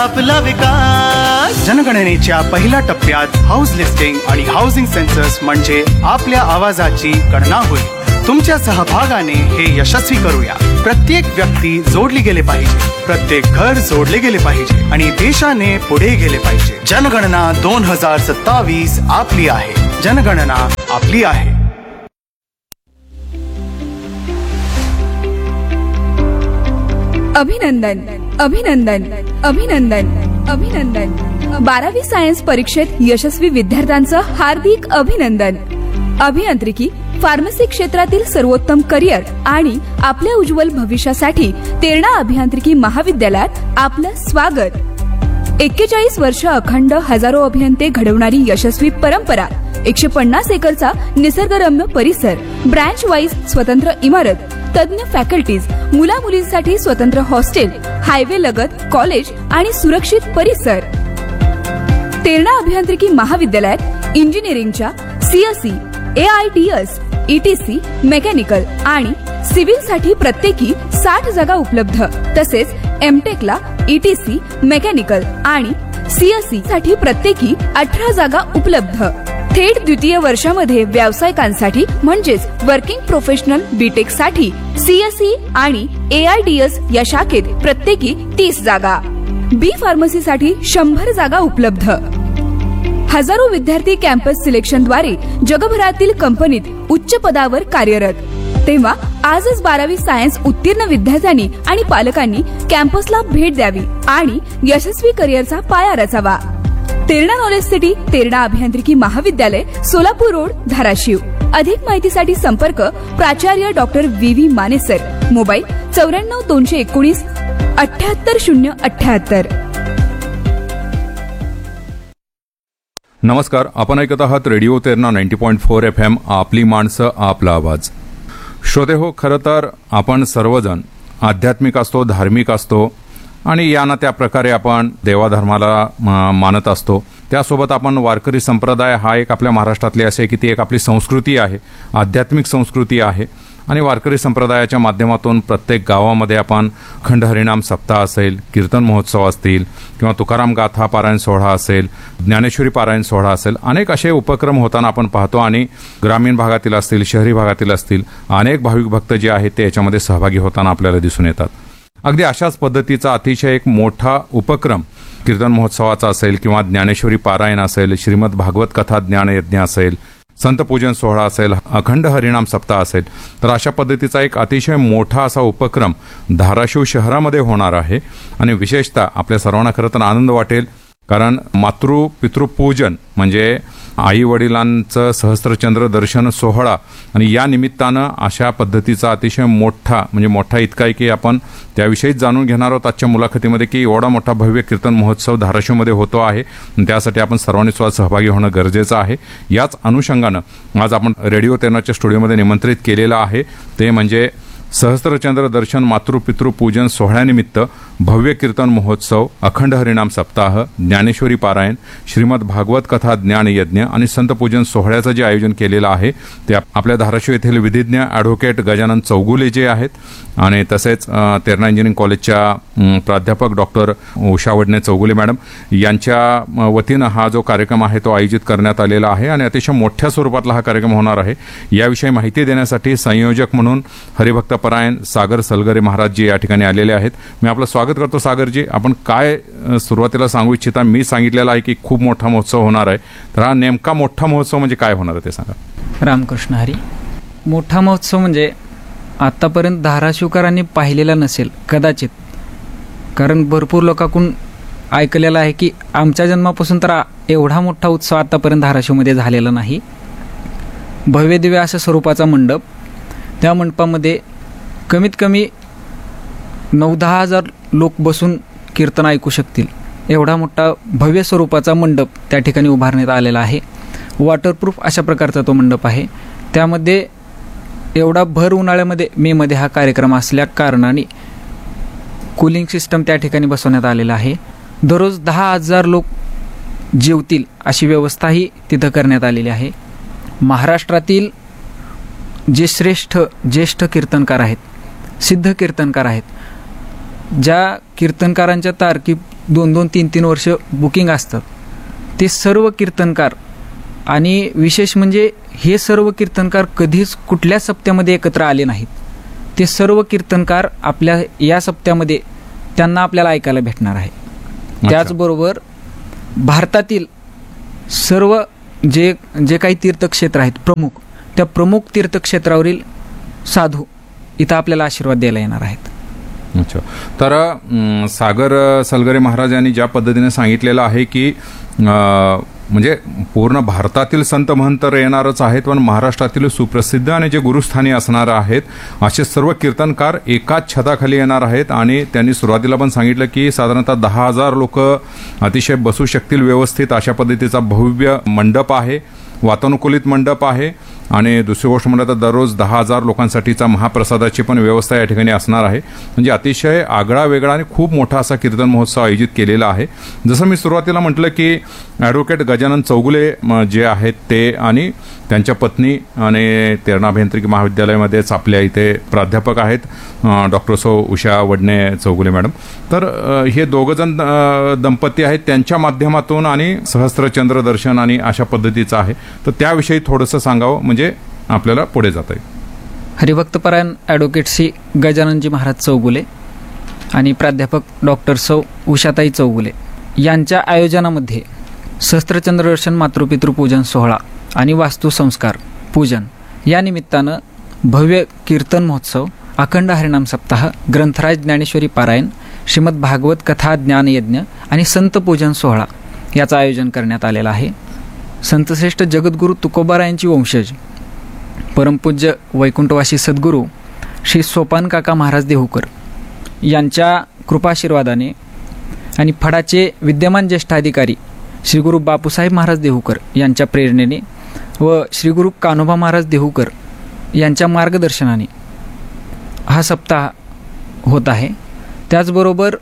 आपला विकास. जनगणनेच्या पहिल्या टप्प्यात हाऊस लिस्टिंग आणि हाऊसिंग सेन्सस म्हणजे आपल्या आवाजाची गणना होईल. तुमच्या सहभागाने हे यशस्वी करूया. प्रत्येक व्यक्ती जोडली गेले पाहिजे, प्रत्येक घर जोडले गेले पाहिजे आणि देशाने पुढे गेले पाहिजे. जनगणना 2027 आपली आहे. जनगणना आपली आहे. अभिनंदन अभिनंदन अभिनंदन अभिनंदन. 12वी सायन्स परीक्षेत यशस्वी विद्यार्थ्यांचं हार्दिक अभिनंदन. अभियांत्रिकी, फार्मसी क्षेत्रातील सर्वोत्तम करिअर आणि आपल्या उज्ज्वल भविष्यासाठी तेरणा अभियांत्रिकी महाविद्यालयात आपलं स्वागत. 41 वर्ष अखंड हजारो अभियंते घडवणारी यशस्वी परंपरा, 150 एकरचा निसर्गरम्य परिसर, ब्रँच वाईज स्वतंत्र इमारत, तज्ञ फॅकल्टीज, मुला मुलींसाठी स्वतंत्र हॉस्टेल, हायवे लगत कॉलेज आणि सुरक्षित परिसर. तेरणा अभियांत्रिकी महाविद्यालयात इंजिनिअरिंगच्या सीएसई, एआयटीएस, ईटीसी, मेकॅनिकल आणि सिव्हिल साठी प्रत्येकी 60 जागा उपलब्ध. तसेच एमटेकला ईटीसी, मेकॅनिकल आणि सीएसई साठी प्रत्येकी 18 जागा उपलब्ध. थेट द्वितीय वर्षामध्ये व्यावसायिकांसाठी म्हणजेच वर्किंग प्रोफेशनल बीटेक साठी सीएसई आणि एआयडीएस या शाखेत प्रत्येकी 30 जागा. बी फार्मसी साठी 100 जागा उपलब्ध. हजारो विद्यार्थी कॅम्पस सिलेक्शनद्वारे जगभरातील कंपनीत उच्च पदावर कार्यरत. तेव्हा आजच 12वी सायन्स उत्तीर्ण विद्यार्थ्यांनी आणि पालकांनी कॅम्पसला भेट द्यावी आणि यशस्वी करिअरचा पाया रचावा. तेरणा नॉलेज सिटी, तेरणा अभियांत्रिकी महाविद्यालय, सोलापूर रोड, धाराशिव. अधिक माहितीसाठी संपर्क प्राचार्य doctor V Mane sir. Mobile 94 219 78078. नमस्कार, आपण ऐकत आहात रेडिओ तेरणा 90.4 FM, आपली माणसं आपला आवाज. श्रोते हो, खरं तर आपण सर्वजण आध्यात्मिक असतो, धार्मिक असतो आणि या त्या प्रकारे आपण देवाधर्माला मानत असतो. त्यासोबत आपण वारकरी संप्रदाय हा एक आपल्या महाराष्ट्रातली असे की ती एक आपली संस्कृती आहे, आध्यात्मिक संस्कृती आहे. आणि वारकरी संप्रदायाच्या माध्यमातून प्रत्येक गावामध्ये आपण खंड हरिनाम सप्ताह असेल, कीर्तन महोत्सव असतील किंवा तुकाराम गाथा पारायण सोहळा असेल, ज्ञानेश्वरी पारायण सोहळा असेल, अनेक असे उपक्रम होताना आपण पाहतो. आणि ग्रामीण भागातील असतील, शहरी भागातील असतील, अनेक भाविक भक्त जे आहेत ते याच्यामध्ये सहभागी होताना आपल्याला दिसून येतात. अगदी अशाच पद्धतीचा अतिशय एक मोठा उपक्रम कीर्तन महोत्सवाचा असेल किंवा ज्ञानेश्वरी पारायण असेल, श्रीमद भागवत कथा ज्ञानयज्ञ असेल, संत पूजन सोहळा असेल, अखंड हरिनाम सप्ताह असेल, तर अशा पद्धतीचा एक अतिशय मोठा असा उपक्रम धाराशिव शहरामध्ये होणार आहे. आणि विशेषतः आपल्या सर्वांना खरं तर आनंद वाटेल, कारण पितृपूजन म्हणजे आई वडिलांचं सहस्त्रचंद्र दर्शन सोहळा आणि या निमित्तानं अशा पद्धतीचा अतिशय मोठा इतका आहे की आपण त्याविषयीच जाणून घेणार आहोत आजच्या मुलाखतीमध्ये की एवढा मोठा भव्य कीर्तन महोत्सव धाराशिवमध्ये होतो आहे. त्यासाठी आपण सर्वांनी स्वतः सहभागी होणं गरजेचं आहे. याच अनुषंगानं आज आपण रेडिओ तेरणाच्या स्टुडिओमध्ये निमंत्रित केलेलं आहे ते म्हणजे सहस्त्रचंद्र दर्शन मातृपितृ पूजन सोहळ्यानिमित्त भव्य कीर्तन महोत्सव, अखंड हरिनाम सप्ताह, ज्ञानेश्वरी पारायण, श्रीमद भागवत कथा ज्ञान यज्ञ आणि संत पूजन सोहळ्याचं जे आयोजन केलेलं आहे ते आपल्या धाराशिव येथील विधिज्ञ ॲडव्होकेट गजानन चौगुले जे आहेत आणि तसेच तेरणा इंजिनिअरिंग कॉलेजच्या प्राध्यापक डॉक्टर उषा वडणे चौगुले मॅडम यांच्या वतीनं हा जो कार्यक्रम आहे तो आयोजित करण्यात आलेला आहे आणि अतिशय मोठ्या स्वरूपातला हा कार्यक्रम होणार आहे. याविषयी माहिती देण्यासाठी संयोजक म्हणून हरिभक्त परायण सागर सलगरे महाराज जी या ठिकाणी आलेले आहेत. मी आपलं स्वागत करतो. सागरजी, आपण काय सुरुवातीला सांगू इच्छिता? मी सांगितलेलं आहे की खूप मोठा महोत्सव होणार आहे, तर हा नेमका मोठा महोत्सव म्हणजे काय होणार आहे ते सांगा. रामकृष्ण हरी. मोठा महोत्सव म्हणजे आतापर्यंत धाराशिवकरांनी पाहिलेला नसेल कदाचित, कारण भरपूर लोकांकडून ऐकलेलं आहे की आमच्या जन्मापासून तर एवढा मोठा उत्सव आतापर्यंत धाराशिवमध्ये झालेला नाही. भव्य दिव्य अशा स्वरूपाचा मंडप, त्या मंडपामध्ये कमीत कमी 9-10 हजार लोक बसून कीर्तन ऐकू शकतील एवढा मोठा भव्य स्वरूपाचा मंडप त्या ठिकाणी उभारण्यात आलेला आहे. वॉटरप्रूफ अशा प्रकारचा तो मंडप आहे. त्यामध्ये एवढा भर उन्हाळ्यामध्ये मेमध्ये हा कार्यक्रम असल्या कारणाने कूलिंग सिस्टम त्या ठिकाणी बसवण्यात आलेला आहे. दररोज 10,000 लोक जेवतील अशी व्यवस्थाही तिथं करण्यात आलेली आहे. महाराष्ट्रातील जे ज्येष्ठ कीर्तनकार आहेत, सिद्ध कीर्तनकार आहेत, ज्या कीर्तनकारांच्या तारकी 2-2, 3-3 वर्ष बुकिंग असतात. ते सर्व कीर्तनकार आणि विशेष म्हणजे हे सर्व कीर्तनकार कधीच कुठल्या सप्त्यामध्ये एकत्र आले नाहीत. ते सर्व कीर्तनकार आपल्या या सप्त्यामध्ये त्यांना आपल्याला ऐकायला भेटणार आहे. त्याचबरोबर भारतातील सर्व जे जे काही तीर्थक्षेत्र आहेत प्रमुख, त्या प्रमुख तीर्थक्षेत्रावरील साधू इथं आपल्याला आशीर्वाद द्यायला येणार आहेत. अच्छा. तर सागर सलगरे महाराज यांनी ज्या पद्धतीने सांगितलेलं आहे की म्हणजे पूर्ण भारतातील संत महंत तर येणारच आहेत, पण महाराष्ट्रातील सुप्रसिद्ध आणि जे गुरुस्थानी असणार आहेत असे सर्व कीर्तनकार एकाच छताखाली येणार आहेत. आणि त्यांनी सुरुवातीला पण सांगितलं की साधारणतः 10,000 लोक अतिशय बसू शकतील व्यवस्थित अशा पद्धतीचा भव्य मंडप आहे, वातानुकूलित मंडप आहे. आणि दुसरी गोष्ट म्हणलं तर दररोज 10,000 लोकांसाठीचा महाप्रसादाची पण व्यवस्था या ठिकाणी असणार आहे. म्हणजे अतिशय आगळा वेगळा आणि खूप मोठा असा कीर्तन महोत्सव आयोजित केलेला आहे. जसं मी सुरुवातीला म्हटलं की ॲडव्होकेट गजानन चौगुले जे आहेत ते आणि त्यांच्या पत्नी आणि तेरणा अभियांत्रिकी महाविद्यालयामध्येच आपल्या इथे प्राध्यापक आहेत डॉक्टर उषा वडणे चौगुले मॅडम. तर हे दोघंजण दंपती आहेत, त्यांच्या माध्यमातून आणि सहस्त्रचंद्र दर्शन आणि अशा पद्धतीचं आहे. तर त्याविषयी थोडंसं सांगावं म्हणजे आपल्याला पुढे जाता येईल. हरिभक्तपरायण ॲडव्होकेट श्री गजाननजी महाराज चौगुले आणि प्राध्यापक डॉक्टर उषाताई चौगुले यांच्या आयोजनामध्ये सहस्त्रचंद्र दर्शन मातृपितृपूजन सोहळा आणि वास्तुसंस्कार पूजन या निमित्तानं भव्य कीर्तन महोत्सव, अखंड हरिनाम सप्ताह, ग्रंथराज ज्ञानेश्वरी पारायण, श्रीमद भागवत कथा ज्ञानयज्ञ आणि संत पूजन सोहळा याचं आयोजन करण्यात आलेलं आहे. संतश्रेष्ठ जगद्गुरू तुकोबारायांची वंशज परमपूज्य वैकुंठवासी सद्गुरू श्री सोपान काका महाराज देहूकर यांच्या कृपाशीर्वादाने आणि फडाचे विद्यमान ज्येष्ठ अधिकारी श्री गुरु बापूसाहेब महाराज देहूकर यांच्या प्रेरणेने व श्री गुरु कान्होबा महाराज देहूकर यांच्या मार्गदर्शनाने हा सप्ताह होत आहे. त्याचबरोबर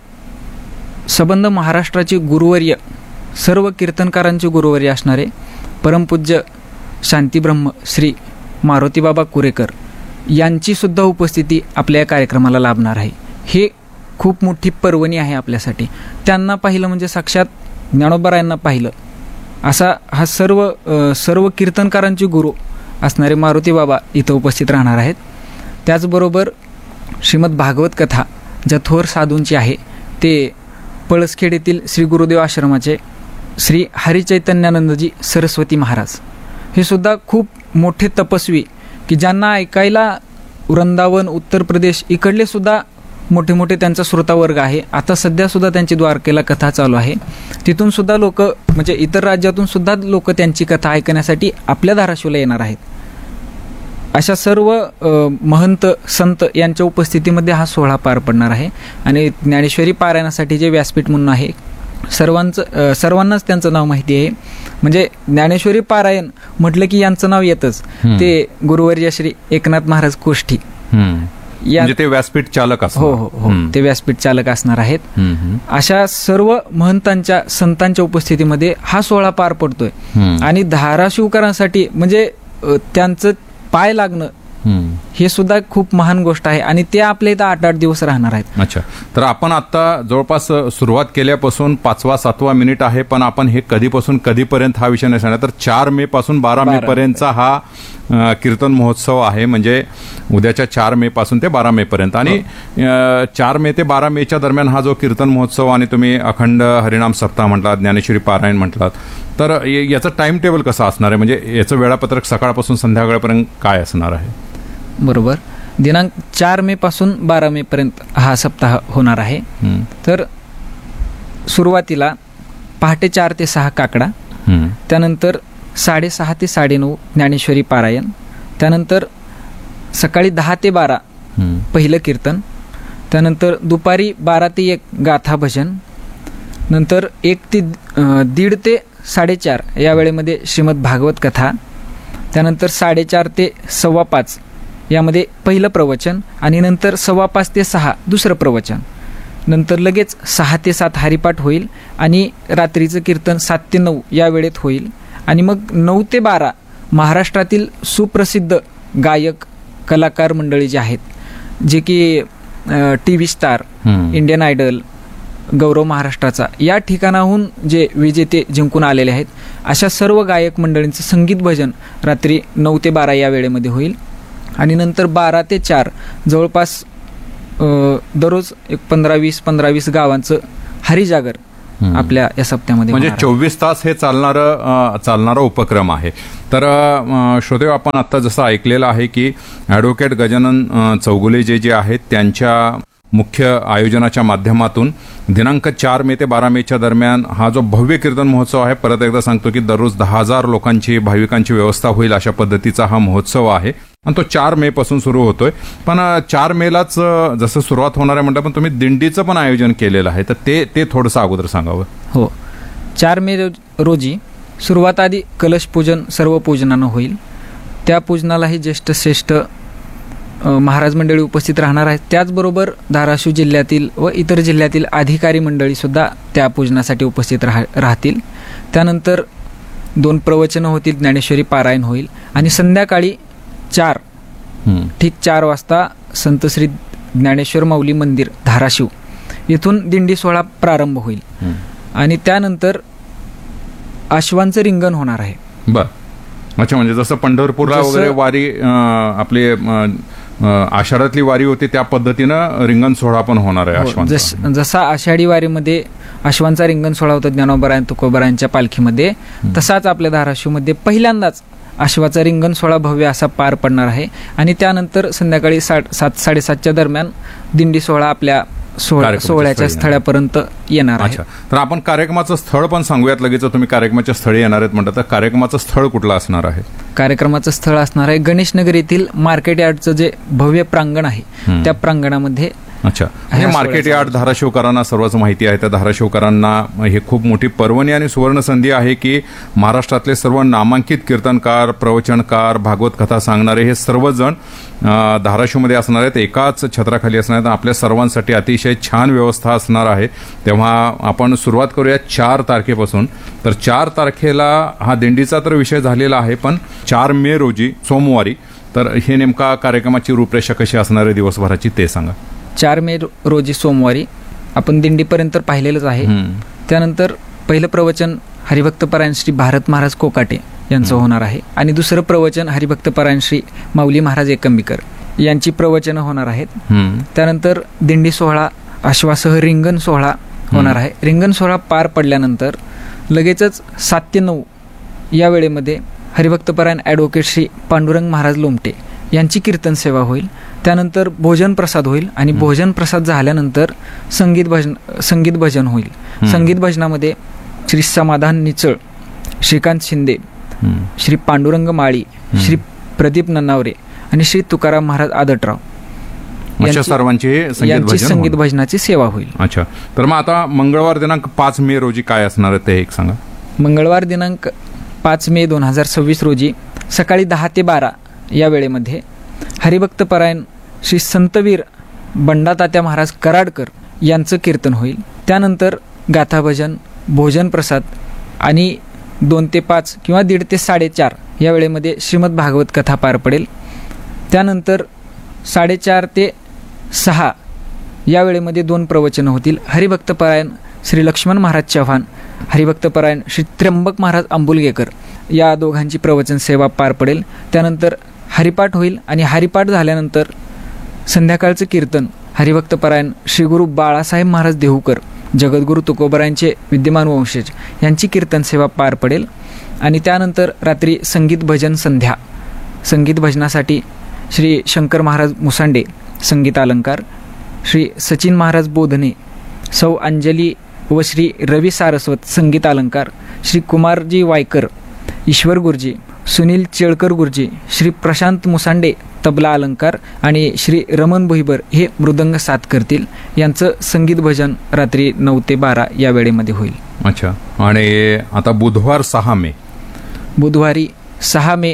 संबंध महाराष्ट्राचे गुरुवर्य, सर्व कीर्तनकारांचे गुरुवर्य असणारे परमपूज्य शांतीब्रह्म श्री मारुतीबाबा कुरेकर यांची सुद्धा उपस्थिती आपल्या या कार्यक्रमाला लाभणार आहे. हे खूप मोठी पर्वणी आहे आपल्यासाठी. त्यांना पाहिलं म्हणजे साक्षात ज्ञानोबारायांना पाहिलं असा हा सर्व कीर्तनकारांचे गुरु असणारे मारुती बाबा इथं उपस्थित राहणार आहेत. त्याचबरोबर श्रीमद भागवत कथा ज्या थोर साधूंची आहे ते पळसखेड येथील श्री गुरुदेव आश्रमाचे श्री हरिचैतन्यानंदजी सरस्वती महाराज हे सुद्धा खूप मोठे तपस्वी की ज्यांना ऐकायला वृंदावन, उत्तर प्रदेश इकडले सुद्धा मोठे मोठे त्यांचा श्रोतावर्ग आहे. आता सध्या सुद्धा त्यांची द्वारकेला कथा चालू आहे. तिथून सुद्धा लोक म्हणजे इतर राज्यातून सुद्धा लोक त्यांची कथा ऐकण्यासाठी आपल्या धाराशिवला येणार आहेत. अशा सर्व महंत संत यांच्या उपस्थितीमध्ये हा सोहळा पार पडणार आहे. आणि ज्ञानेश्वरी पारायणासाठी जे व्यासपीठ म्हणून आहे सर्वांनाच त्यांचं नाव माहिती आहे. म्हणजे ज्ञानेश्वरी पारायण म्हटलं की यांचं नाव येतच. ते गुरुवर्य श्री एकनाथ महाराज कोष्ठी म्हणजे ते व्यासपीठ चालक असतात. हो हो हो, ते व्यासपीठ चालक असणार आहेत. अशा सर्व महंतांच्या संतांच्या उपस्थितीमध्ये हा सोहळा पार पडतोय. आणि धाराशिवकरांसाठी म्हणजे त्यांचं पाय लागणं हे सुद्धा खूप महान गोष्ट आहे. आणि ते आपल्या इथं 8-8 दिवस राहणार आहेत. अच्छा. तर आपण आता जवळपास सुरुवात केल्यापासून 5वा-7वा मिनिट आहे, पण आपण हे कधीपासून कधीपर्यंत हा विषय नाही सांगणार. तर 4 मे पासून 12 मे पर्यंतचा हा कीर्तन महोत्सव आहे. म्हणजे उद्याच्या 4 मे पासून ते 12 मे पर्यंत. आणि 4 मे ते 12 मेच्या दरम्यान हा जो कीर्तन महोत्सव आणि तुम्ही अखंड हरिनाम सप्ताह म्हटलात, ज्ञानेश्वरी पारायण म्हटलात, तर याचं टाइम टेबल कसं असणार आहे? म्हणजे याचं वेळापत्रक सकाळपासून संध्याकाळपर्यंत काय असणार आहे? बरोबर. दिनांक 4 मे पासून 12 मे पर्यंत हा सप्ताह होणार आहे. तर सुरुवातीला पहाटे 4 ते 6 काकडा, त्यानंतर 6:30 ते 9:30 ज्ञानेश्वरी पारायण, त्यानंतर सकाळी 10 ते 12 पहिलं कीर्तन, त्यानंतर दुपारी 12 ते 1 गाथा भजन, नंतर 1 ते 1:30 ते 4:30 या वेळेमध्ये श्रीमद भागवत कथा, त्यानंतर 4:30 ते 5:15 यामध्ये पहिलं प्रवचन, आणि नंतर 5:15 ते 6 दुसरं प्रवचन, नंतर लगेच 6 ते 7 हरिपाठ होईल आणि रात्रीचं कीर्तन 7 ते 9 या वेळेत होईल. आणि मग 9 ते 12 महाराष्ट्रातील सुप्रसिद्ध गायक कलाकार मंडळी जे आहेत, जे की TV स्टार, इंडियन आयडल, गौरव महाराष्ट्राचा या ठिकाणाहून जे विजेते जिंकून आलेले आहेत अशा सर्व गायक मंडळींचं संगीत भजन रात्री 9 ते 12 या वेळेमध्ये होईल. आणि नंतर 12 ते 4 जवळपास दररोज एक 15-20 गावांचं हरिजागर आपल्या या सप्त्यामध्ये म्हणजे होणार आहे. 24 तास हे चालणारा उपक्रम आहे. तर श्रोतेहो, आपण आता जसं ऐकलेलं आहे की ॲडव्होकेट गजानन चौगुले जे आहेत त्यांच्या मुख्य आयोजनाच्या माध्यमातून दिनांक 4 मे ते 12 मेच्या दरम्यान हा जो भव्य कीर्तन महोत्सव आहे, परत एकदा सांगतो की दररोज 10,000 लोकांची भाविकांची व्यवस्था होईल अशा पद्धतीचा हा महोत्सव आहे आणि तो 4 मे पासून सुरू होतोय. पण 4 मेलाच जसं सुरुवात होणार आहे म्हणता, पण तुम्ही दिंडीचं पण आयोजन केलेलं आहे, तर ते थोडंसं अगोदर सांगावं. हो, 4 मे रोजी सुरुवात आधी कलश पूजन सर्व पूजनानं होईल. त्या पूजनालाही ज्येष्ठ श्रेष्ठ महाराज मंडळी उपस्थित राहणार आहेत. त्याचबरोबर धाराशिव जिल्ह्यातील व इतर जिल्ह्यातील अधिकारी मंडळीसुद्धा त्या पूजनासाठी उपस्थित राहतील. त्यानंतर 2 प्रवचनं होतील, ज्ञानेश्वरी पारायण होईल आणि संध्याकाळी 4 वाजता संत श्री ज्ञानेश्वर माऊली मंदिर धाराशिव येथून दिंडी सोहळा प्रारंभ होईल. आणि त्यानंतर अश्वांचं रिंगण होणार आहे. बर, अच्छा, म्हणजे जसं पंढरपूरला वगैरे वारी आपली आषाढातली वारी होती त्या पद्धतीनं रिंगण सोहळा पण होणार आहे अश्वांचा. जसा आषाढी वारीमध्ये अश्वांचा रिंगण सोहळा होता ज्ञानोबा तुकोबारायांच्या पालखीमध्ये, तसाच आपल्या धाराशिवमध्ये पहिल्यांदाच अश्वाचा रिंगण सोहळा भव्य असा पार पडणार आहे. आणि त्यानंतर संध्याकाळी 7-7:30च्या दरम्यान दिंडी सोहळा आपल्या सोहळ्याच्या स्थळापर्यंत येणार आहे. तर आपण कार्यक्रमाचं स्थळ पण सांगूयात लगेच. तुम्ही कार्यक्रमाच्या स्थळी येणार आहेत म्हणतात, तर कार्यक्रमाचं स्थळ कुठलं असणार आहे? कार्यक्रमाचं स्थळ असणार आहे गणेशनगर येथील मार्केट यार्डचं जे भव्य प्रांगण आहे त्या प्रांगणामध्ये. अच्छा, म्हणजे मार्केट यार्ड धाराशिवकरांना सर्वच माहिती आहे. त्या धाराशिवकरांना हे खूप मोठी पर्वणी आणि सुवर्ण संधी आहे की महाराष्ट्रातले सर्व नामांकित कीर्तनकार, प्रवचनकार, भागवत कथा सांगणारे हे सर्वजण धाराशिवमध्ये असणार आहेत, एकाच छत्राखाली असणार आहेत. आपल्या सर्वांसाठी अतिशय छान व्यवस्था असणार आहे. तेव्हा आपण सुरुवात करूया 4 तारखेपासून. तर 4 तारखेला हा दिंडीचा तर विषय झालेला आहे, पण 4 मे रोजी सोमवारी तर हे नेमका कार्यक्रमाची रूपरेषा कशी असणार आहे दिवसभराची ते सांगा. 4 मे रोजी सोमवारी आपण दिंडीपर्यंत पाहिलेलंच आहे. त्यानंतर पहिलं प्रवचन हरिभक्तपरायण श्री भारत महाराज कोकाटे यांचं होणार आहे आणि दुसरं प्रवचन हरिभक्तपरायण श्री माऊली महाराज एकंबीकर यांची प्रवचनं होणार आहेत. त्यानंतर दिंडी सोहळा अश्वासह रिंगण सोहळा होणार आहे. रिंगण सोहळा पार पडल्यानंतर लगेचच 7 ते 9 या वेळेमध्ये हरिभक्तपरायण ॲडव्होकेट श्री पांडुरंग महाराज लोमटे यांची कीर्तन सेवा होईल. त्यानंतर भोजन प्रसाद होईल आणि भोजन प्रसाद झाल्यानंतर संगीत भजन होईल. संगीत भजनामध्ये श्री समाधान निचळ, श्रीकांत शिंदे, श्री पांडुरंग माळी, श्री प्रदीप नन्नावरे आणि श्री तुकाराम महाराज आदटराव यांची संगीत भजनाची सेवा होईल. अच्छा, तर मग आता मंगळवार दिनांक 5 मे रोजी काय असणार आहे ते एक सांगा. मंगळवार दिनांक 5 मे 2026 रोजी सकाळी 10 ते 12 या वेळेमध्ये हरिभक्तपरायण श्री संतवीर बंडातात्या महाराज कराडकर यांचं कीर्तन होईल. त्यानंतर गाथाभजन, भोजन प्रसाद आणि 2 ते 5 किंवा 1:30 ते 4:30 या वेळेमध्ये श्रीमद भागवत कथा पार पडेल. त्यानंतर 4:30 ते 6 या वेळेमध्ये 2 प्रवचनं होतील. हरिभक्तपरायण श्री लक्ष्मण महाराज चव्हाण, हरिभक्तपरायण श्री त्र्यंबक महाराज आंबुलगेकर या दोघांची प्रवचन सेवा पार पडेल. त्यानंतर हरिपाठ होईल आणि हरिपाठ झाल्यानंतर संध्याकाळचं कीर्तन हरिभक्तपरायण श्री गुरु बाळासाहेब महाराज देहूकर, जगद्गुरू तुकोबारायांचे विद्यमान वंशज यांची कीर्तन सेवा पार पडेल. आणि त्यानंतर रात्री संगीत भजन संध्या. संगीत भजनासाठी श्री शंकर महाराज मुसांडे संगीत अलंकार, श्री सचिन महाराज बोधने, सौ अंजली व श्री रवी सारस्वत संगीत अलंकार, श्री कुमारजी वायकर, ईश्वर गुरुजी, सुनील चेळकर गुरुजी, श्री प्रशांत मुसांडे तबला अलंकार आणि श्री रमण भुईबर हे मृदंग साथ करतील. यांचं संगीत भजन रात्री 9 ते 12 या वेळेमध्ये होईल. अच्छा, आणि आता बुधवार 6 मे, बुधवारी 6 मे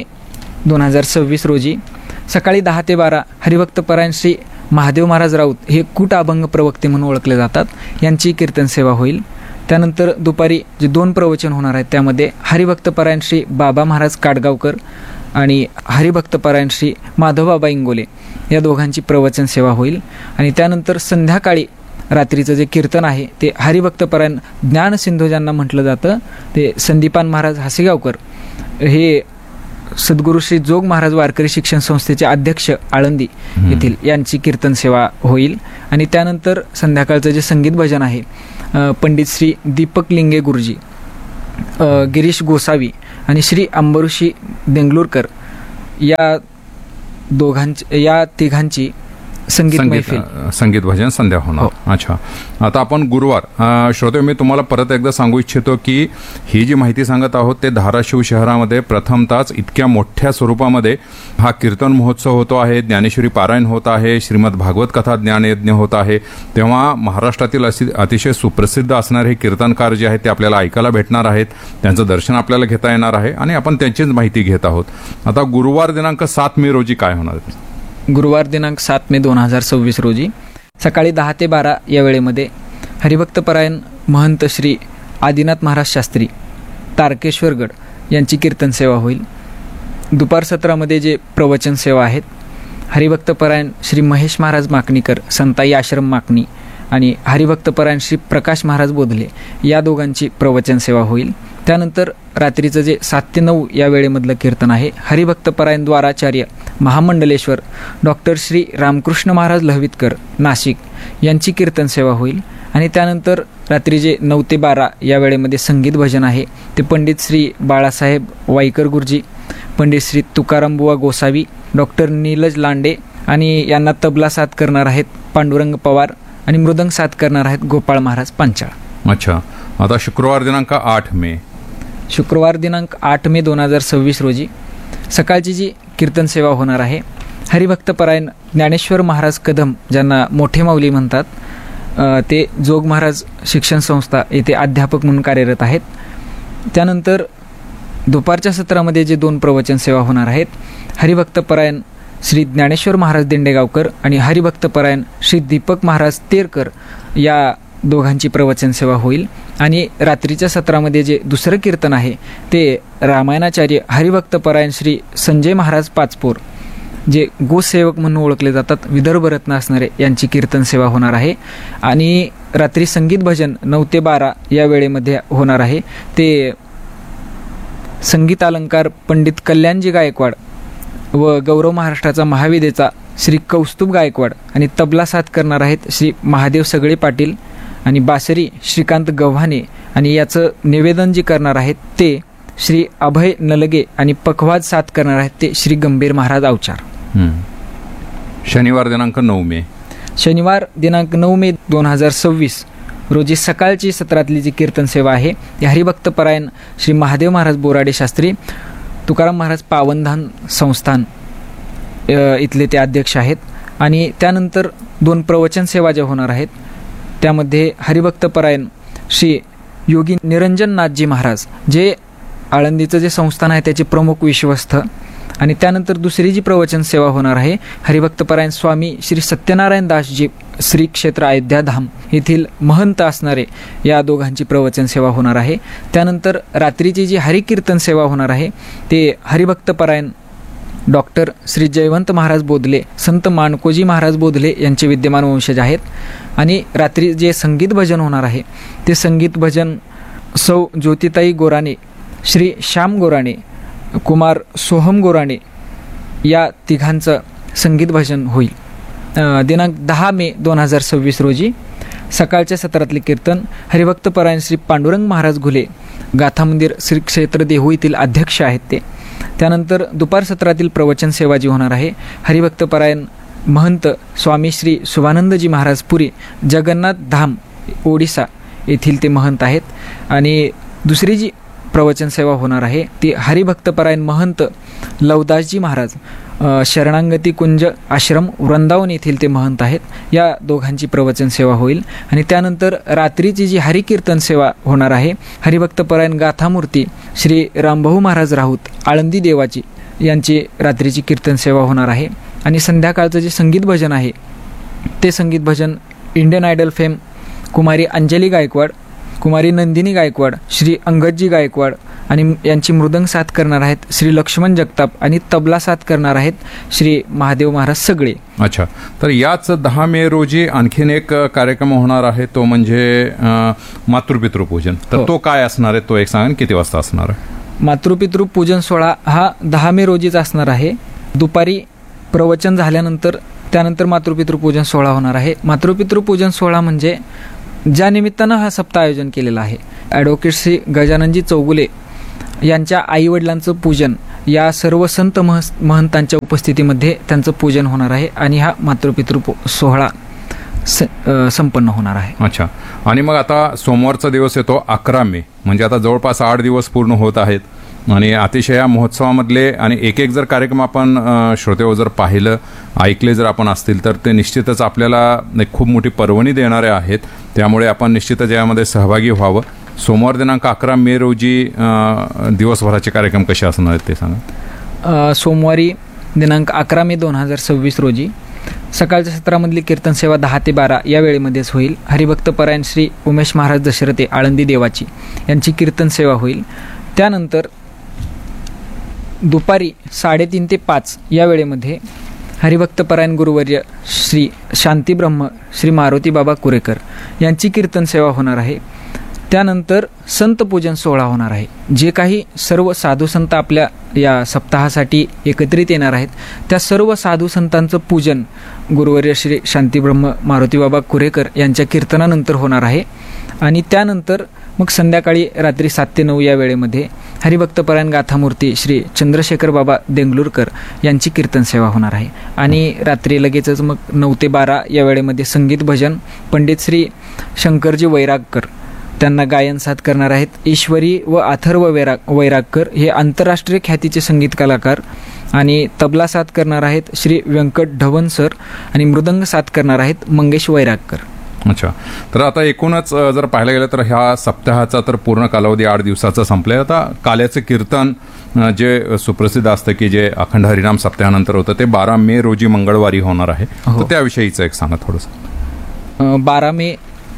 2026 रोजी सकाळी 10 ते 12 हरिभक्तपरायण श्री महादेव महाराज राऊत हे कूट अभंग प्रवक्ते म्हणून ओळखले जातात यांची कीर्तन सेवा होईल. त्यानंतर दुपारी जे 2 प्रवचन होणार आहेत त्यामध्ये हरिभक्तपरायण श्री बाबा महाराज काडगावकर आणि हरिभक्तपरायण श्री माधवबाबा इंगोले या दोघांची प्रवचन सेवा होईल. आणि त्यानंतर संध्याकाळी रात्रीचं जे कीर्तन आहे ते हरिभक्तपरायण ज्ञानसिंधू ज्यांना म्हटलं जातं ते संदीपान महाराज हासेगावकर हे सद्गुरू श्री जोग महाराज वारकरी शिक्षण संस्थेचे अध्यक्ष आळंदी येथील यांची कीर्तन सेवा होईल. आणि त्यानंतर संध्याकाळचं जे संगीत भजन आहे पंडित श्री दीपक लिंगे गुरुजी, गिरीश गोसावी आणि श्री अंबरुषी देंगलूरकर या तिघांची संगीत मैफिल संगीत भजन संध्या होणार. अच्छा, आता आपण गुरुवार श्रोते मी तुम्हाला परत एकदा सांगू इच्छितो की ही जी माहिती सांगत आहोत ते धाराशिव शहरामध्ये प्रथमताच इतक्या मोठ्या स्वरूपामध्ये हा कीर्तन महोत्सव होतो आहे, ज्ञानेश्वरी पारायण होत आहे, श्रीमद भागवत कथा ज्ञानयज्ञ होत आहे. तेव्हा महाराष्ट्रातील अतिशय सुप्रसिद्ध असणारे हे कीर्तनकार जे आहेत ते आपल्याला ऐकायला भेटणार आहेत, त्यांचं दर्शन आपल्याला घेता येणार आहे आणि आपण त्यांचीच माहिती घेत आहोत. आता गुरुवार दिनांक 7 मे रोजी काय होणार आहे? गुरुवार दिनांक 7 मे 2026 रोजी सकाळी 10 ते 12 या वेळेमध्ये हरिभक्तपरायण महंत श्री आदिनाथ महाराज शास्त्री तारकेश्वरगड यांची कीर्तन सेवा होईल. दुपार सत्रामध्ये जे प्रवचन सेवा आहेत हरिभक्तपरायण श्री महेश महाराज माकणीकर संताई आश्रम माकणी आणि हरिभक्तपरायण श्री प्रकाश महाराज बोधले या दोघांची प्रवचन सेवा होईल. त्यानंतर रात्रीचं जे 7 ते 9 या वेळेमधलं कीर्तन आहे हरिभक्तपरायण द्वाराचार्य महामंडलेश्वर डॉक्टर श्री रामकृष्ण महाराज लहवितकर नाशिक यांची कीर्तन सेवा होईल. आणि त्यानंतर रात्री जे 9 ते 12 या वेळेमध्ये संगीत भजन आहे ते पंडित श्री बाळासाहेब वाईकर गुरुजी, पंडित श्री तुकारामबुवा गोसावी, डॉक्टर नीलज लांडे आणि यांना तबला साथ करणार आहेत पांडुरंग पवार आणि मृदंग साथ करणार आहेत गोपाळ महाराज पांचाळ. अच्छा, आता शुक्रवार दिनांक 8 मे शुक्रवार दिनांक 8 मे 2026 रोजी सकाळची जी कीर्तन सेवा होणार आहे हरिभक्तपरायण ज्ञानेश्वर महाराज कदम ज्यांना मोठे माऊली म्हणतात ते जोग महाराज शिक्षण संस्था येथे अध्यापक म्हणून कार्यरत आहेत. त्यानंतर दुपारच्या सत्रामध्ये जे 2 प्रवचन सेवा होणार आहेत हरिभक्तपरायण श्री ज्ञानेश्वर महाराज दिंडेगावकर आणि हरिभक्तपरायण श्री दीपक महाराज तेरकर या दोघांची प्रवचन सेवा होईल. आणि रात्रीच्या सत्रामध्ये जे दुसरं कीर्तन आहे ते रामायणाचार्य हरिभक्तपरायण श्री संजय महाराज पाचपोर जे गोसेवक म्हणून ओळखले जातात विदर्भ रत्न असणारे यांची कीर्तन सेवा होणार आहे. आणि रात्री संगीत भजन 9 ते 12 या वेळेमध्ये होणार आहे ते संगीत अलंकार पंडित कल्याणजी गायकवाड व गौरव महाराष्ट्राचा महाविदेचा श्री कौस्तुभ गायकवाड आणि तबला साथ करणार आहेत श्री महादेव सगळे पाटील आणि बासरी श्रीकांत गव्हाणे आणि याचं निवेदन जे करणार आहेत ते श्री अभय नलगे आणि पखवाज साथ करणार आहेत ते श्री गंभीर महाराज अवचार. शनिवार दिनांक 9 मे शनिवार दिनांक 9 मे 2026 रोजी सकाळची सत्रातली जी कीर्तन सेवा आहे ती हरिभक्तपरायण श्री महादेव महाराज बोराडे शास्त्री तुकाराम महाराज पावनधान संस्थान इथले ते अध्यक्ष आहेत. आणि त्यानंतर 2 प्रवचन सेवा ज्या होणार आहेत त्यामध्ये हरिभक्तपरायण श्री योगी निरंजननाथजी महाराज जे आळंदीचं जे संस्थान आहे त्याचे प्रमुख विश्वस्त. आणि त्यानंतर दुसरी जी प्रवचन सेवा होणार आहे हरिभक्तपरायण स्वामी श्री सत्यनारायण दासजी श्री क्षेत्र अयोध्याधाम येथील महंत असणारे या दोघांची प्रवचन सेवा होणार आहे. त्यानंतर रात्रीची जी हरिकीर्तन सेवा होणार आहे ते हरिभक्तपरायण डॉक्टर श्री जयवंत महाराज बोधले संत माणकोजी महाराज बोधले यांचे विद्यमान वंशज आहेत. आणि रात्री जे संगीत भजन होणार आहे ते संगीत भजन सौ ज्योतिताई गोराणे, श्री श्याम गोराणे, कुमार सोहम गोराणे या तिघांचं संगीत भजन होईल. दिनांक 10 मे 2026 रोजी सकाळच्या सत्रातले कीर्तन हरिभक्तपरायण श्री पांडुरंग महाराज घुले गाथा मंदिर श्री क्षेत्र देहू येथील अध्यक्ष आहेत ते. त्यानंतर दुपार सत्रातील प्रवचन सेवा जी होणार आहे हरिभक्तपरायण महंत स्वामी श्री शुभानंदजी महाराज पुरी जगन्नाथ धाम ओडिसा येथील ते महंत आहेत. आणि दुसरी जी प्रवचन सेवा होणार आहे ती हरिभक्तपरायण महंत लवदासजी महाराज शरणांगती कुंज आश्रम वृंदावन येथील ते महंत आहेत. या दोघांची प्रवचन सेवा होईल. आणि त्यानंतर रात्रीची जी हरिकीर्तन सेवा होणार आहे हरिभक्तपरायण गाथामूर्ती श्री रामभाऊ महाराज राऊत आळंदी देवाची यांची रात्रीची कीर्तन सेवा होणार आहे. आणि संध्याकाळचं जे संगीत भजन आहे ते संगीत भजन इंडियन आयडल फेम कुमारी अंजली गायकवाड, कुमारी नंदिनी गायकवाड, श्री अंगदजी गायकवाड आणि यांची मृदंग साथ करणार आहेत श्री लक्ष्मण जगताप आणि तबला साथ करणार आहेत श्री महादेव महाराज सगळे. अच्छा, तर याच 10 मे रोजी आणखीन एक कार्यक्रम होणार आहे, तो म्हणजे मातृपितृ पूजन. तर तो काय असणार आहे, तो एक सांगा, किती वाजता असणार आहे? मातृपितृ पूजन सोहळा हा 10 मे रोजीच असणार आहे. दुपारी प्रवचन झाल्यानंतर त्यानंतर मातृपितृ पूजन सोहळा होणार आहे. मातृपितृ पूजन सोहळा म्हणजे ज्या निमित्तानं हा सप्ताह आयोजन केलेला आहे, ॲडव्होकेट श्री गजाननजी चौगुले यांच्या आईवडिलांचं पूजन या सर्व संत महंतांच्या उपस्थितीमध्ये त्यांचं पूजन होणार आहे आणि हा मातृपितृ सोहळा संपन्न होणार आहे. अच्छा, आणि मग आता सोमवारचा दिवस येतो 11 मे, म्हणजे आता जवळपास 8 दिवस पूर्ण होत आहेत आणि अतिशय या महोत्सवामधले आणि एक एक जर कार्यक्रम आपण श्रोतेहो जर पाहिलं, ऐकले जर आपण असतील, तर ते निश्चितच आपल्याला एक खूप मोठी पर्वणी देणारे आहेत. त्यामुळे आपण निश्चितच यामध्ये सहभागी व्हावं. सोमवार दिनांक 11 मे रोजी दिवसभराचे कार्यक्रम कसे असणार आहेत ते सांगा. सोमवारी दिनांक 11 मे 2026 रोजी सकाळच्या सत्रामधली कीर्तन सेवा 10 ते 12 या वेळेमध्येच होईल. हरिभक्त परायण श्री उमेश महाराज दशरथे आळंदी देवाची यांची कीर्तन सेवा होईल. त्यानंतर दुपारी 3:30 ते 5 या वेळेमध्ये हरिभक्त परायण गुरुवर्य श्री शांतीब्रह्म श्री मारुती बाबा कुरेकर यांची कीर्तन सेवा होणार आहे. त्यानंतर संत पूजन सोहळा होणार आहे. जे काही सर्व साधू संत आपल्या या सप्ताहासाठी एकत्रित येणार आहेत, त्या सर्व साधू संतांचं पूजन गुरुवर्य श्री शांतीब्रह्म मारुती बाबा कुरेकर यांच्या कीर्तनानंतर होणार आहे. आणि त्यानंतर मग संध्याकाळी रात्री 7 ते 9 या वेळेमध्ये हरिभक्तपरायण गाथामूर्ती श्री चंद्रशेखर बाबा देंगलूरकर यांची कीर्तन सेवा होणार आहे. आणि रात्री लगेचच मग 9 ते 12 या वेळेमध्ये संगीत भजन पंडित श्री शंकरजी वैरागकर त्यांना गायन साथ करणार आहेत. ईश्वरी व अथर्व वैरागकर हे आंतरराष्ट्रीय ख्यातीचे संगीत कलाकार आणि तबला साथ करणार आहेत श्री व्यंकट ढवण सर आणि मृदंग साथ करणार आहेत मंगेश वैरागकर. अच्छा, तर आता एकूणच जर पाहायला गेलं तर ह्या सप्ताहाचा तर पूर्ण कालावधी 8 दिवसाचा संपलाय. आता काल्याचं कीर्तन जे सुप्रसिद्ध असतं की जे अखंड हरिनाम सप्ताहानंतर होतं, ते 12 मे रोजी मंगळवारी होणार आहे. तर त्याविषयीचं एक सांगा थोडंसं. 12 मे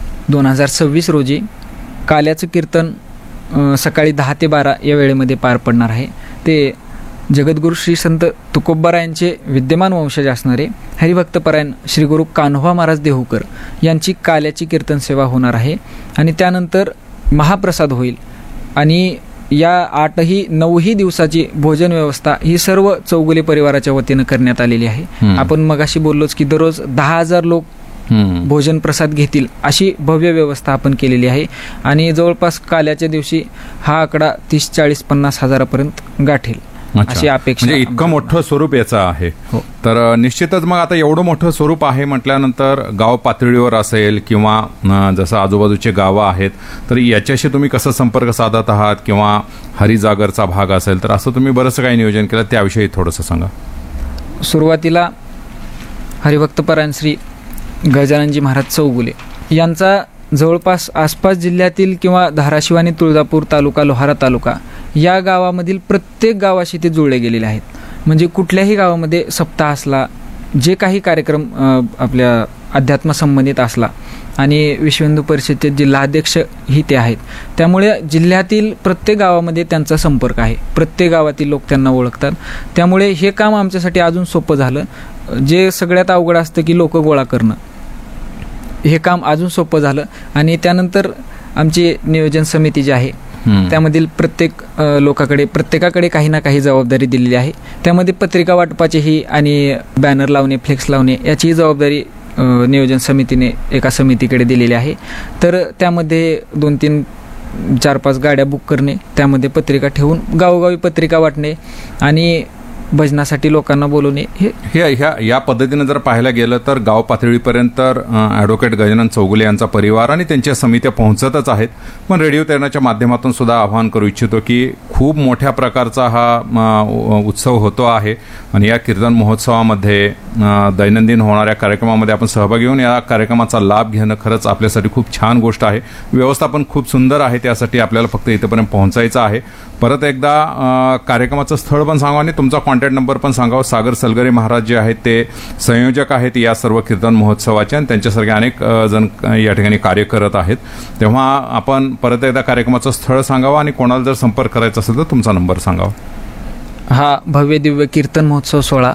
2026 रोजी काल्याचं कीर्तन सकाळी 10 ते 12 या वेळेमध्ये पार पडणार आहे. ते जगद्गुरू श्री संत तुकोबरा यांचे विद्यमान वंशज असणारे हरिभक्तपरायण श्री गुरु कान्होबा महाराज देहूकर यांची काल्याची कीर्तन सेवा होणार आहे. आणि त्यानंतर महाप्रसाद होईल. आणि या 8-9 दिवसाची भोजन व्यवस्था ही सर्व चौगुले परिवाराच्या वतीनं करण्यात आलेली आहे. आपण मगाशी बोललोच की दररोज 10,000 लोक भोजन प्रसाद घेतील अशी भव्य व्यवस्था आपण केलेली आहे. आणि जवळपास काल्याच्या दिवशी हा आकडा 30, 40, 50 हजारापर्यंत गाठेल अशी अपेक्षा. म्हणजे इतकं मोठं स्वरूप याचं आहे. तर निश्चितच मग आता एवढं मोठं स्वरूप आहे म्हटल्यानंतर गाव पातळीवर असेल किंवा जसं आजूबाजूचे गावं आहेत, तर याच्याशी तुम्ही कसं संपर्क साधत आहात किंवा हरिजागरचा भाग असेल तर असं तुम्ही बरंचसं काही नियोजन केलं, त्याविषयी थोडंसं सांगा. सुरुवातीला हरिभक्तपरायण श्री गजाननजी महाराज चौगुले यांचा जवळपास आसपास जिल्ह्यातील किंवा धाराशिव आणि तुळजापूर तालुका, लोहारा तालुका या गावामधील प्रत्येक गावाशी ते जुळले गेलेले आहेत. म्हणजे कुठल्याही गावामध्ये सप्ताह असला, जे काही कार्यक्रम आपल्या अध्यात्म संबंधित असला, आणि विश्व हिंदू परिषदेचे जिल्हाध्यक्ष ही ते आहेत. त्यामुळे जिल्ह्यातील प्रत्येक गावामध्ये त्यांचा संपर्क आहे. प्रत्येक गावातील लोक त्यांना ओळखतात. त्यामुळे हे काम आमच्यासाठी अजून सोपं झालं. जे सगळ्यात अवघड असतं की लोक गोळा करणं, हे काम अजून सोपं झालं. आणि त्यानंतर आमची नियोजन समिती जी आहे त्यामधील प्रत्येक लोकांकडे प्रत्येकाकडे काही ना काही जबाबदारी दिलेली आहे. त्यामध्ये पत्रिका वाटपाचीही आणि बॅनर लावणे, फ्लेक्स लावणे याचीही जबाबदारी नियोजन समितीने एका समितीकडे दिलेली आहे. तर त्यामध्ये 2-3, 4-5 गाड्या बुक करणे, त्यामध्ये पत्रिका ठेवून गावोगावी पत्रिका वाटणे आणि भजनासाठी लोकांना बोलवणे, या पद्धतीने जर पाहायला गेलं तर गाव पातळीपर्यंत ॲडव्होकेट गजानन चौगुले यांचा परिवार आणि त्यांच्या समित्या पोहोचतच आहेत. पण रेडिओ तैरणाच्या माध्यमातून सुद्धा आवाहन करू इच्छितो की खूप मोठ्या प्रकारचा हा उत्सव होतो आहे आणि या कीर्तन महोत्सवामध्ये दैनंदिन होणाऱ्या कार्यक्रमामध्ये आपण सहभागी होऊन या कार्यक्रमाचा लाभ घेणं खरंच आपल्यासाठी खूप छान गोष्ट आहे. व्यवस्थापन खूप सुंदर आहे. त्यासाठी आपल्याला फक्त इथपर्यंत पोहोचायचं आहे. परत एकदा कार्यक्रमाचं स्थळ पण सांगा आणि तुमचा कॉन्टॅक्ट नंबर पण सांगावं. सागर सलगरे महाराज जे आहेत ते संयोजक आहेत या सर्व कीर्तन महोत्सवाचे आणि त्यांच्यासारखे अनेक जण या ठिकाणी कार्य करत आहेत. तेव्हा आपण परत एकदा कार्यक्रमाचं स्थळ सांगावं आणि कोणाला जर संपर्क करायचा असेल तर तुमचा नंबर सांगावा. हा भव्य दिव्य कीर्तन महोत्सव सोहळा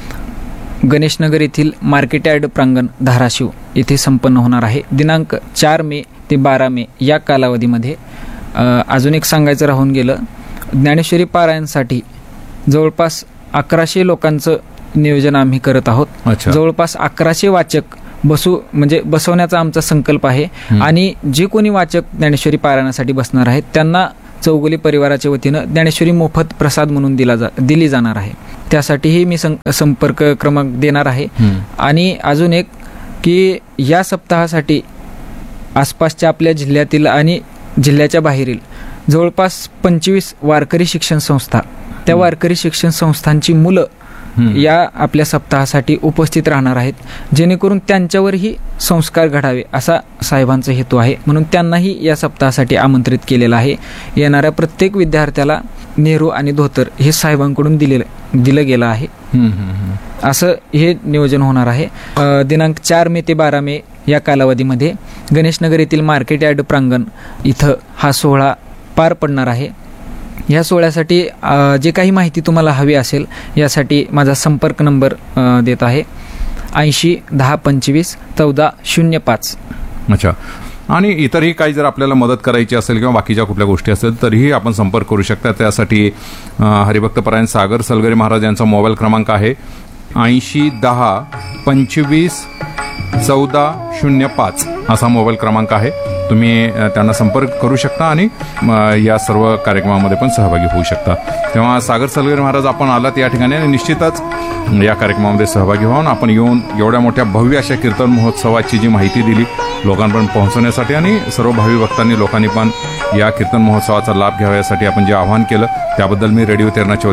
गणेशनगर येथील मार्केट यार्ड प्रांगण धाराशिव येथे संपन्न होणार आहे. दिनांक 4 मे ते 12 मे या कालावधीमध्ये अजून एक सांगायचं राहून गेलं, ज्ञानेश्वरी पारायणसाठी जवळपास 1100 लोकांचं नियोजन आम्ही करत आहोत. अच्छा. जवळपास 1100 वाचक बसवण्याचा आमचा संकल्प आहे. आणि जे कोणी वाचक ज्ञानेश्वरी पारायणासाठी बसणार आहेत त्यांना चौगुले परिवाराच्या वतीनं ज्ञानेश्वरी मोफत प्रसाद म्हणून दिली जाणार आहे. त्यासाठीही मी संपर्क क्रमांक देणार आहे. आणि अजून एक की या सप्ताहासाठी आसपासच्या आपल्या जिल्ह्यातील आणि जिल्ह्याच्या बाहेरील जवळपास 25 वारकरी शिक्षण संस्था, त्या वारकरी शिक्षण संस्थांची मुलं या आपल्या सप्ताहासाठी उपस्थित राहणार आहेत, जेणेकरून त्यांच्यावरही संस्कार घडावे असा साहेबांचा हेतू आहे. म्हणून त्यांनाही या सप्ताहासाठी आमंत्रित केलेलं आहे. येणाऱ्या प्रत्येक विद्यार्थ्याला नेहरू आणि धोतर हे साहेबांकडून दिलं गेलं आहे. असं हे नियोजन होणार आहे. दिनांक 4 मे ते 12 मे या कालावधीमध्ये गणेशनगर येथील मार्केट यार्ड प्रांगण इथं हा सोहळा पार पडणार आहे. या सोहळ्यासाठी जे काही माहिती तुम्हाला हवी असेल यासाठी माझा संपर्क नंबर देत आहे 80 10 25 14 05. अच्छा. आणि इतरही काही जर आपल्याला मदत करायची असेल किंवा बाकीच्या कुठल्या गोष्टी असेल तरीही आपण संपर्क करू शकता. त्यासाठी हरिभक्तपरायण सागर सलगरे महाराज यांचा मोबाईल क्रमांक आहे 80 10 25 14 05 असा मोबाईल क्रमांक आहे. तुम्ही त्यांना संपर्क करू शकता आणि या सर्व कार्यक्रमामध्ये पण सहभागी होऊ शकता. तेव्हा सागर सलगरे महाराज आपण आलात या ठिकाणी आणि निश्चितच या कार्यक्रमामध्ये सहभागी व्हावून आपण येऊन एवढ्या मोठ्या भव्य अशा कीर्तन महोत्सवाची जी माहिती दिली लोकांपर्यंत पोहोचवण्यासाठी आणि सर्व भावी भक्तांनी लोकांनी पण या कीर्तन महोत्सवाचा लाभ घ्यावा यासाठी आपण जे आवाहन केलं त्याबद्दल मी रेडिओ तेरणाच्या